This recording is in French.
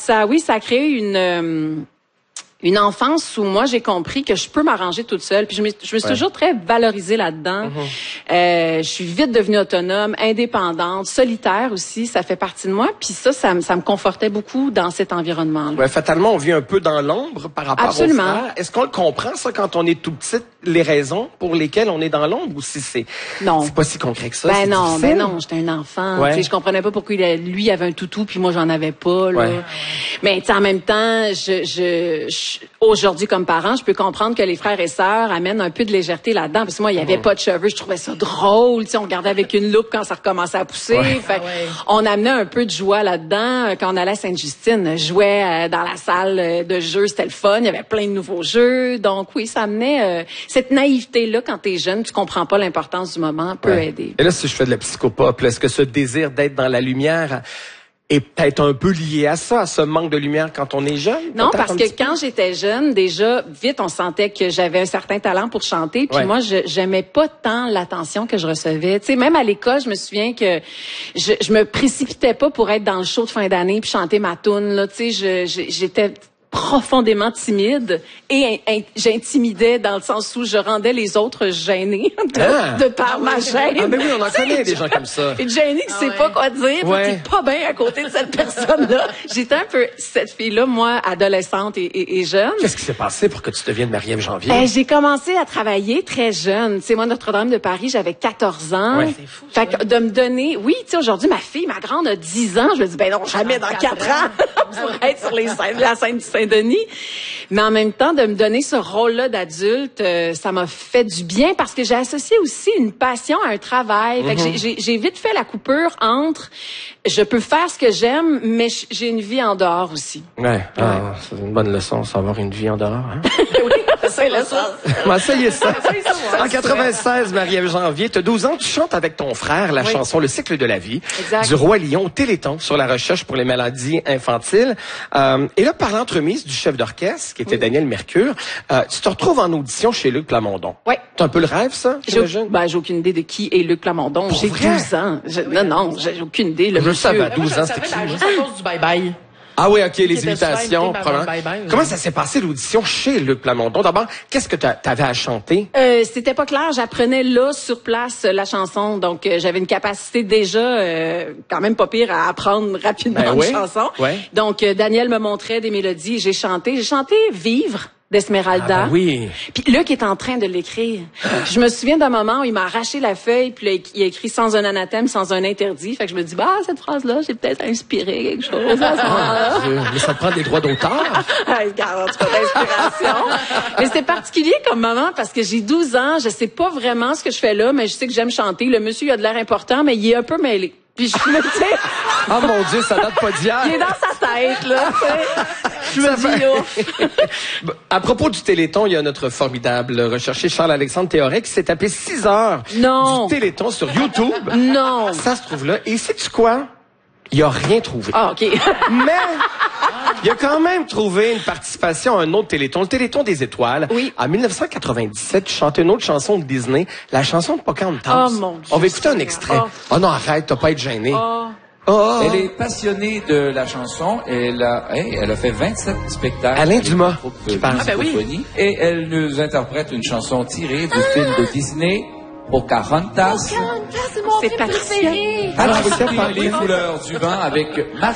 ça a créé une enfance où moi j'ai compris que je peux m'arranger toute seule. Puis je me suis toujours très valorisée là-dedans. Je suis vite devenue autonome, indépendante, solitaire aussi. Ça fait partie de moi. Puis ça me confortait beaucoup dans cet environnement-là. Ouais, fatalement, on vit un peu dans l'ombre par rapport aux frères. Est-ce qu'on le comprend, ça, quand on est tout petit, les raisons pour lesquelles on est dans l'ombre, ou si c'est pas si concret que ça? Ben non, j'étais un enfant. Ouais. Je comprenais pas pourquoi lui avait un toutou puis moi j'en avais pas. Là. Ouais. Mais en même temps, aujourd'hui, comme parent, je peux comprendre que les frères et sœurs amènent un peu de légèreté là-dedans. Parce que moi, il y avait pas de cheveux. Je trouvais ça drôle. On regardait avec une loupe quand ça recommençait à pousser. On amenait un peu de joie là-dedans. Quand on allait à Sainte-Justine, je jouais dans la salle de jeux. C'était le fun. Il y avait plein de nouveaux jeux. Donc oui, ça amenait cette naïveté-là quand t'es jeune. Tu comprends pas l'importance du moment. Peut aider. Et là, si je fais de la psychopop, est-ce que ce désir d'être dans la lumière est peut-être un peu lié à ça, à ce manque de lumière quand on est jeune? Non, parce que quand j'étais jeune, déjà, vite, on sentait que j'avais un certain talent pour chanter. Puis moi, j'aimais pas tant l'attention que je recevais. Tu sais, même à l'école, je me souviens que je me précipitais pas pour être dans le show de fin d'année puis chanter ma toune. Là, tu sais, j'étais profondément timide et j'intimidais dans le sens où je rendais les autres gênés de par ma gêne. Ah, mais oui, on en connaît des gens comme ça. Et gêné qui sait pas quoi dire, qui est pas bien à côté de cette personne-là. J'étais un peu cette fille-là, moi, adolescente et jeune. Qu'est-ce qui s'est passé pour que tu deviennes Marie-Ève Janvier? J'ai commencé à travailler très jeune. Tu sais, moi, Notre-Dame de Paris, j'avais 14 ans. Ouais. C'est fou, fait que de me donner, tu sais, aujourd'hui, ma grande a 10 ans. Je me dis, ben non, jamais dans 4 ans pour être sur la scène du Saint-Denis. Mais en même temps, de me donner ce rôle-là d'adulte, ça m'a fait du bien parce que j'ai associé aussi une passion à un travail. Fait que j'ai vite fait la coupure entre je peux faire ce que j'aime, mais j'ai une vie en dehors aussi. C'est une bonne leçon, savoir une vie en dehors. Hein? Oui, c'est la ça. Essayez ça. En 96, Marie-Ève Janvier, tu as 12 ans, tu chantes avec ton frère la chanson Le cycle de la vie du Roi Lion au Téléthon sur la recherche pour les maladies infantiles. Et là, par l'entremise du chef d'orchestre, qui était Daniel Mercure, tu te retrouves en audition chez Luc Plamondon. Oui. C'est un peu le rêve, ça? J'ai aucune idée de qui est Luc Plamondon. J'ai 12 ans. Non, j'ai aucune idée. Je savais à 12 ans, c'était qui? Juste à cause du bye-bye. Ah oui, OK, les imitations. Comment ça s'est passé l'audition chez Luc Plamondon? D'abord, qu'est-ce que t'avais à chanter? C'était pas clair. J'apprenais là, sur place, la chanson. Donc, j'avais une capacité déjà quand même pas pire à apprendre rapidement une chanson. Ouais. Donc, Daniel me montrait des mélodies. J'ai chanté Vivre d'Esmeralda. Ah, oui. Puis Luc est en train de l'écrire. Je me souviens d'un moment où il m'a arraché la feuille, puis là, il a écrit sans un anathème, sans un interdit. Fait que je me dis, cette phrase-là, j'ai peut-être inspiré quelque chose. Mais ça te prend des droits d'auteur. Regarde, tu pas d'inspiration. Mais c'était particulier comme moment parce que j'ai 12 ans, je sais pas vraiment ce que je fais là, mais je sais que j'aime chanter. Le monsieur, il a de l'air important, mais il est un peu mêlé. Puis je me dis... Ah mon Dieu, ça date pas d'hier. Il est dans sa tête, là. Je me dis, À propos du Téléthon, il y a notre formidable recherché Charles-Alexandre Théoret qui s'est tapé 6 heures du Téléthon sur YouTube. Non. Ça se trouve là. Et sais-tu quoi? Il a rien trouvé. Ah, OK. Mais... il a quand même trouvé une participation à un autre Téléthon, le Téléthon des étoiles. Oui. En 1997, tu chantais une autre chanson de Disney, la chanson de Pocahontas. Oh mon Dieu. On va écouter un extrait. Oh non, arrête, t'as pas à être gêné. Elle est passionnée de la chanson. Elle a fait 27 spectacles. Alain Dumas qui parle. Et elle nous interprète une chanson tirée du film de Disney, Pocahontas. C'est Patricia. Alors, les couleurs du vent avec